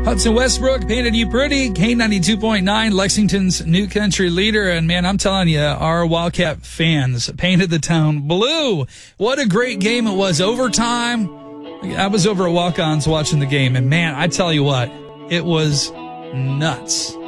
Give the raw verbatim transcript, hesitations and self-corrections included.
Hudson Westbrook painted you pretty. K ninety-two point nine, Lexington's new country leader. And, man, I'm telling you, our Wildcat fans painted the town blue. What a great game it was. Overtime. I was over at Walk-Ons watching the game. And, man, I tell you what, it was nuts.